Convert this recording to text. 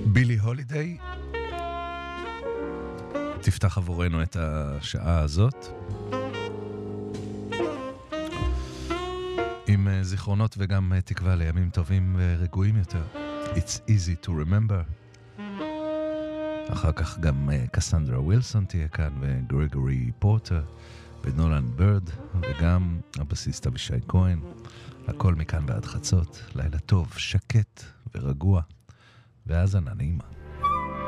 בילי הולידיי תפתח עבורנו את השעה הזאת עם זיכרונות וגם תקווה לימים טובים ורגועים יותר. It's easy to remember. אחר כך גם קסנדרה ווילסון תהיה כאן וגרגורי פורטר ונולן ברד וגם הבסיסט אבישי כהן. הכל מכאן ועד חצות. לילה טוב, שקט ורגוע והאזנה נעימה.